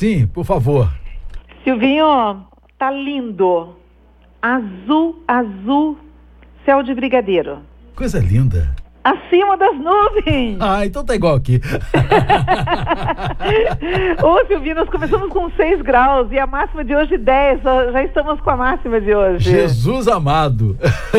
Sim, por favor. Silvinho, tá lindo. Azul, azul, céu de brigadeiro. Coisa linda. Acima das nuvens. Ah, então tá igual aqui. Ô, Silvinho, nós começamos com 6 graus e a máxima de hoje 10. Já estamos com a máxima de hoje. Jesus amado.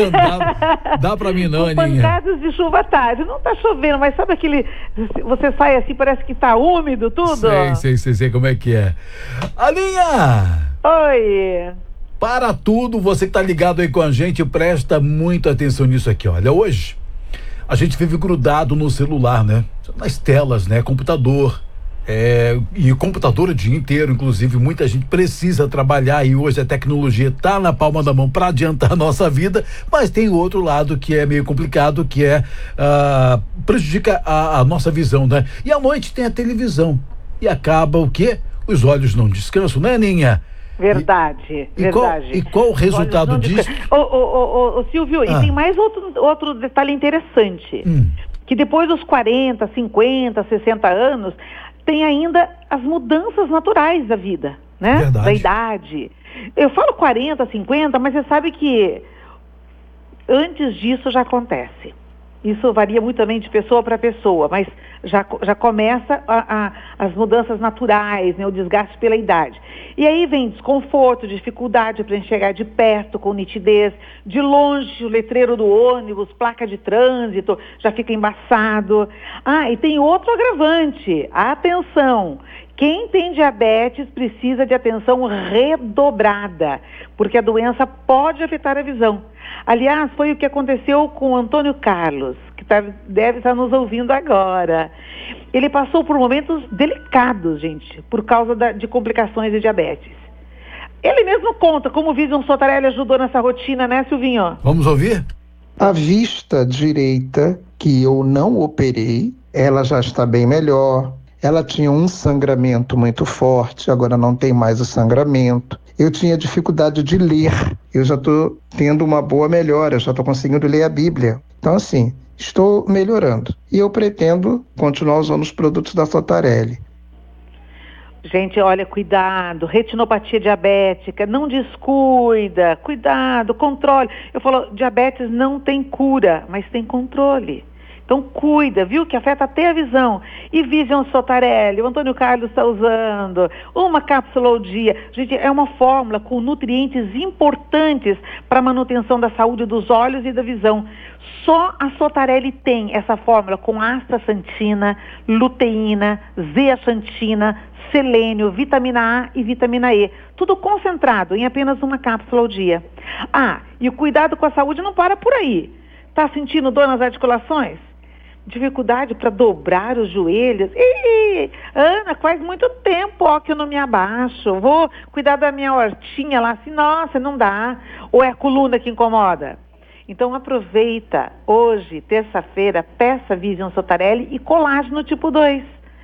Dá pra mim não, Aninha. Pancadas de chuva à tarde. Não tá chovendo, mas sabe aquele... Você sai assim, parece que tá úmido tudo? Sei como é que é. Aninha! Oi! Para tudo, você que tá ligado aí com a gente, presta muita atenção nisso aqui, olha. Hoje, a gente vive grudado no celular, né? Nas telas, né? Computador. E computador o dia inteiro, inclusive muita gente precisa trabalhar e hoje a tecnologia tá na palma da mão para adiantar a nossa vida, mas tem o outro lado que é meio complicado, que prejudica a nossa visão, né? E à noite tem a televisão e acaba o quê? Os olhos não descansam, né, Aninha? Verdade. E qual o resultado disso? Ô, Silvio, e tem mais outro detalhe interessante, que depois dos 40, 50, 60 anos, tem ainda as mudanças naturais da vida, né? Verdade. Da idade. Eu falo 40, 50, mas você sabe que antes disso já acontece. Isso varia muito também de pessoa para pessoa, mas já começa as mudanças naturais, né, o desgaste pela idade. E aí vem desconforto, dificuldade para enxergar de perto, com nitidez, de longe o letreiro do ônibus, placa de trânsito, já fica embaçado. E tem outro agravante, atenção, quem tem diabetes precisa de atenção redobrada, porque a doença pode afetar a visão. Aliás, foi o que aconteceu com o Antônio Carlos, que deve estar nos ouvindo agora. Ele passou por momentos delicados, gente, por causa de complicações de diabetes. Ele mesmo conta como o Vision Sotarelli ajudou nessa rotina, né, Silvinho? Vamos ouvir? A vista direita, que eu não operei, ela já está bem melhor. Ela tinha um sangramento muito forte, agora não tem mais o sangramento. Eu tinha dificuldade de ler, eu já estou tendo uma boa melhora, eu já estou conseguindo ler a Bíblia. Então, assim, estou melhorando. E eu pretendo continuar usando os produtos da Sotarelli. Gente, olha, cuidado, retinopatia diabética, não descuida, cuidado, controle. Eu falo, diabetes não tem cura, mas tem controle. Então cuida, viu, que afeta até a visão. E Vision Sotarelli, o Antônio Carlos está usando, uma cápsula ao dia. Gente, é uma fórmula com nutrientes importantes para a manutenção da saúde dos olhos e da visão. Só a Sotarelli tem essa fórmula com astaxantina, luteína, zeaxantina, selênio, vitamina A e vitamina E. Tudo concentrado em apenas uma cápsula ao dia. E o cuidado com a saúde não para por aí. Tá sentindo dor nas articulações? Dificuldade para dobrar os joelhos? Ana, faz muito tempo que eu não me abaixo. Vou cuidar da minha hortinha lá, assim, nossa, não dá. Ou é a coluna que incomoda? Então aproveita hoje, terça-feira, peça Vision Sotarelli e colágeno tipo 2.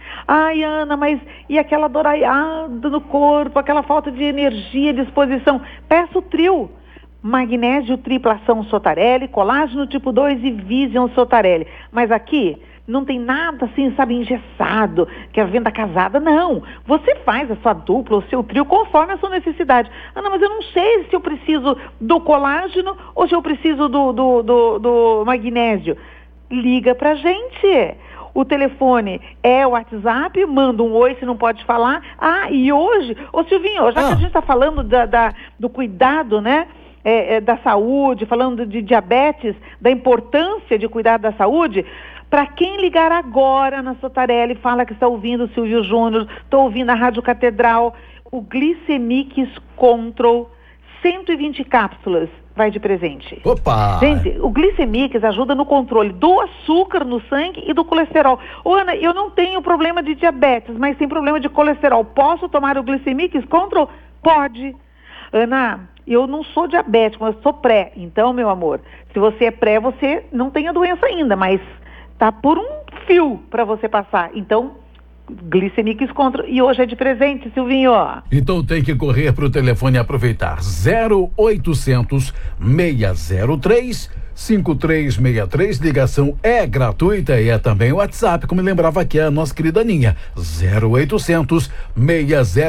Ana, mas e aquela doraiada no corpo, aquela falta de energia, disposição? Peça o trio. Magnésio triplação Sotarelli, colágeno tipo 2 e Vision Sotarelli. Mas aqui não tem nada assim, sabe, engessado, que é a venda casada, não. Você faz a sua dupla, o seu trio, conforme a sua necessidade. Ana, mas eu não sei se eu preciso do colágeno ou se eu preciso do magnésio. Liga pra gente. O telefone é o WhatsApp, manda um oi se não pode falar. E hoje, ô Silvinho, já que a gente está falando do cuidado, né? Da saúde, falando de diabetes, da importância de cuidar da saúde, para quem ligar agora na Sotarelli, fala que está ouvindo o Silvio Júnior, estou ouvindo a Rádio Catedral, o Glicemix Control, 120 cápsulas, vai de presente. Opa! Gente, o Glicemix ajuda no controle do açúcar no sangue e do colesterol. Ana, eu não tenho problema de diabetes, mas tem problema de colesterol. Posso tomar o Glicemix Control? Pode. Ana, eu não sou diabético, mas sou pré. Então, meu amor, se você é pré, você não tem a doença ainda, mas tá por um fio para você passar. Então, Glicemix Control. E hoje é de presente, Silvinho. Então tem que correr pro telefone e aproveitar. 0800 603 5363, ligação é gratuita e é também o WhatsApp, como lembrava aqui a nossa querida Aninha, 0800 603